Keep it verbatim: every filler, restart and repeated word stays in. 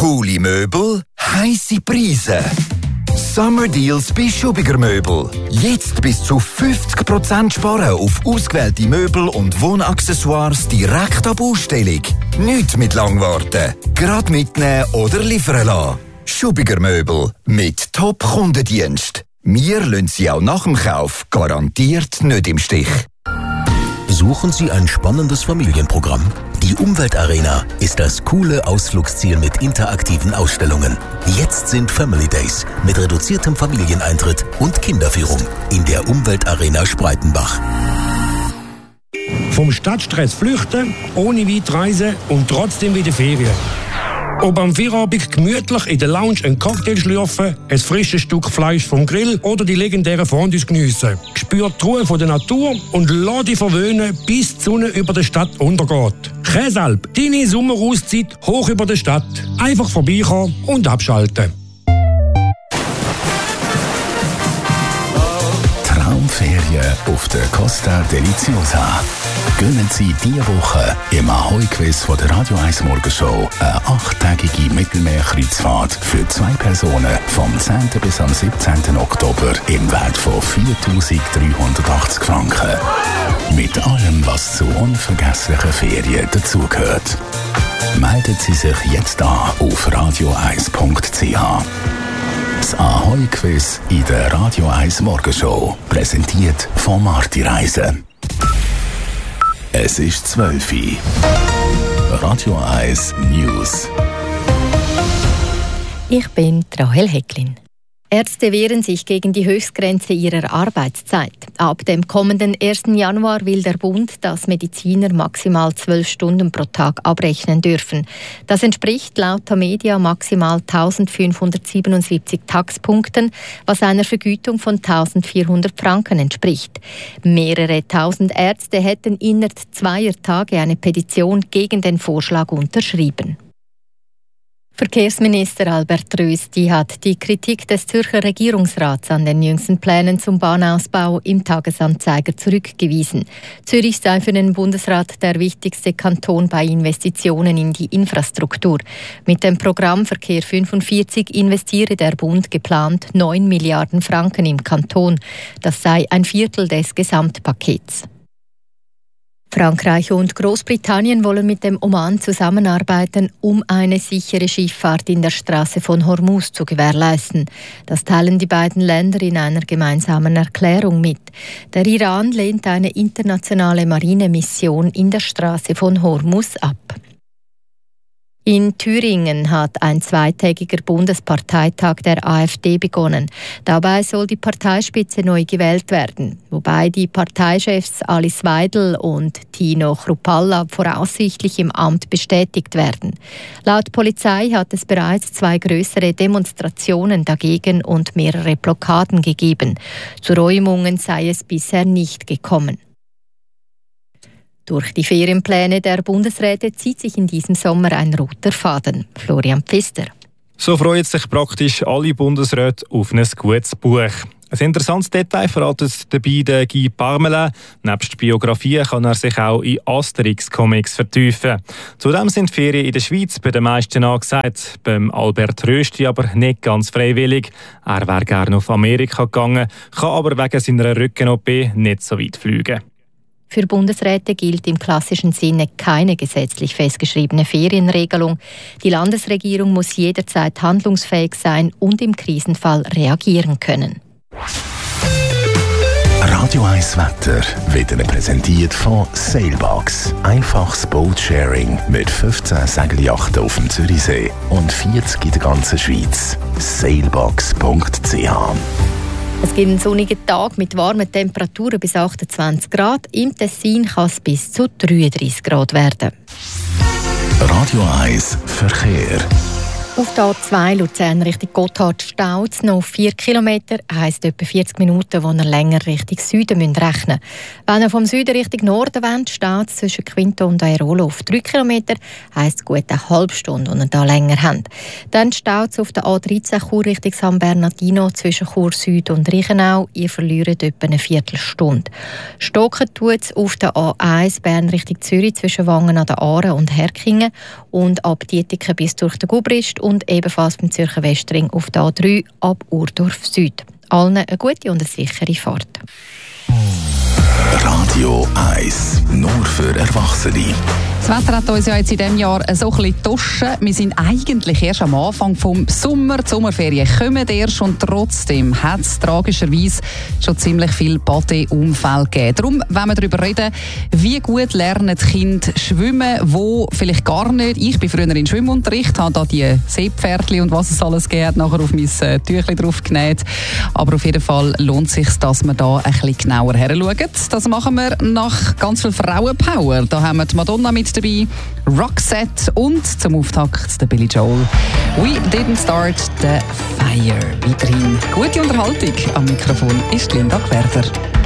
Coole Möbel, heisse Preise. Summer Deals bei Schubiger Möbel. Jetzt bis zu fünfzig Prozent sparen auf ausgewählte Möbel und Wohnaccessoires direkt ab Ausstellung. Nicht mit lang warten. Gerade mitnehmen oder liefern lassen. Schubiger Möbel mit Top-Kundendienst. Wir lassen Sie auch nach dem Kauf garantiert nicht im Stich. Suchen Sie ein spannendes Familienprogramm? Die Umweltarena ist das coole Ausflugsziel mit interaktiven Ausstellungen. Jetzt sind Family Days mit reduziertem Familieneintritt und Kinderführung in der Umweltarena Spreitenbach. Vom Stadtstress flüchten, ohne weit reisen und trotzdem wieder Ferien. Ob am Feierabend gemütlich in der Lounge einen Cocktail schlürfen, ein frisches Stück Fleisch vom Grill oder die legendären Fondues geniessen. Spürt die Ruhe von der Natur und lass dich verwöhnen, bis die Sonne über der Stadt untergeht. Käsalp, deine Sommerauszeit hoch über der Stadt. Einfach vorbeikommen und abschalten. Traumferien auf der Costa Deliziosa. Gönnen Sie diese Woche im Ahoi-Quiz von der Radio eins Morgenshow eine achttägige Mittelmeerkreuzfahrt für zwei Personen vom zehnten bis am siebzehnten Oktober im Wert von viertausenddreihundertachtzig Franken. Mit allem, was zu unvergesslichen Ferien dazugehört. Melden Sie sich jetzt an auf radio eins punkt c h. Das Ahoi-Quiz in der Radio eins Morgenshow. Präsentiert von Marti Reisen. Es ist zwölf Uhr. Radio eins News. Ich bin Rahel Hecklin. Ärzte wehren sich gegen die Höchstgrenze ihrer Arbeitszeit. Ab dem kommenden ersten Januar will der Bund, dass Mediziner maximal zwölf Stunden pro Tag abrechnen dürfen. Das entspricht laut Tamedia maximal eintausendfünfhundertsiebenundsiebzig Taxpunkten, was einer Vergütung von eintausendvierhundert Franken entspricht. Mehrere tausend Ärzte hätten innerhalb zweier Tage eine Petition gegen den Vorschlag unterschrieben. Verkehrsminister Albert Rösti hat die Kritik des Zürcher Regierungsrats an den jüngsten Plänen zum Bahnausbau im Tagesanzeiger zurückgewiesen. Zürich sei für den Bundesrat der wichtigste Kanton bei Investitionen in die Infrastruktur. Mit dem Programm Verkehr fünfundvierzig investiere der Bund geplant neun Milliarden Franken im Kanton. Das sei ein Viertel des Gesamtpakets. Frankreich und Großbritannien wollen mit dem Oman zusammenarbeiten, um eine sichere Schifffahrt in der Straße von Hormuz zu gewährleisten. Das teilen die beiden Länder in einer gemeinsamen Erklärung mit. Der Iran lehnt eine internationale Marinemission in der Straße von Hormuz ab. In Thüringen hat ein zweitägiger Bundesparteitag der AfD begonnen. Dabei soll die Parteispitze neu gewählt werden, wobei die Parteichefs Alice Weidel und Tino Chrupalla voraussichtlich im Amt bestätigt werden. Laut Polizei hat es bereits zwei größere Demonstrationen dagegen und mehrere Blockaden gegeben. Zu Räumungen sei es bisher nicht gekommen. Durch die Ferienpläne der Bundesräte zieht sich in diesem Sommer ein roter Faden. Florian Pfister. So freuen sich praktisch alle Bundesräte auf ein gutes Buch. Ein interessantes Detail verratet dabei der Guy Parmelin. Nebst Biografien kann er sich auch in Asterix-Comics vertiefen. Zudem sind Ferien in der Schweiz bei den meisten angesagt. Beim Albert Rösti aber nicht ganz freiwillig. Er wäre gerne auf Amerika gegangen, kann aber wegen seiner Rücken-O P nicht so weit fliegen. Für Bundesräte gilt im klassischen Sinne keine gesetzlich festgeschriebene Ferienregelung. Die Landesregierung muss jederzeit handlungsfähig sein und im Krisenfall reagieren können. Radio eins Wetter wird Ihnen präsentiert von Sailbox. Einfaches Boatsharing mit fünfzehn Segelyachten auf dem Zürichsee und vierzig in der ganzen Schweiz. sailbox punkt c h. Es gibt einen sonnigen Tag mit warmen Temperaturen bis achtundzwanzig Grad. Im Tessin kann es bis zu dreiunddreissig Grad werden. Radio eins Verkehr. Auf der A zwei Luzern Richtung Gotthard staut es noch vier Kilometer, heisst etwa vierzig Minuten, wo ihr länger Richtung Süden rechnen müsst. Wenn ihr vom Süden Richtung Norden wollt, staut es zwischen Quinto und Airolo auf drei Kilometer, heisst gut eine halbe Stunde, wo ihr da länger habt. Dann staut es auf der A dreizehn Chur Richtung San Bernardino zwischen Chur Süd und Reichenau. Ihr verliert etwa eine Viertelstunde. Stocken tut es auf der A eins Bern Richtung Zürich zwischen Wangen an der Aare und Herkingen und ab Dietiken bis durch den Gubrist und ebenfalls beim Zürcher Westring auf der A drei ab Urdorf Süd. Allen eine gute und eine sichere Fahrt. Radio eins, nur für Erwachsene. Das Wetter hat uns ja jetzt in diesem Jahr so ein bisschen getauscht. Wir sind eigentlich erst am Anfang vom Sommer. Die Sommerferien kommen erst und trotzdem hat es tragischerweise schon ziemlich viele Badeunfälle gegeben. Darum wollen wir darüber reden, wie gut lernen die Kinder schwimmen, wo vielleicht gar nicht. Ich bin früher in Schwimmunterricht, habe da die Seepferdchen und was es alles gegeben, nachher auf mein Tüchlein drauf genäht. Aber auf jeden Fall lohnt es sich, dass wir da ein bisschen genauer hinschauen. Das machen wir nach ganz viel Frauenpower. Da haben wir die Madonna mit dabei, Roxette und zum Auftakt der Billy Joel. We didn't start the fire. Weiterhin gute Unterhaltung. Am Mikrofon ist Linda Gwerder.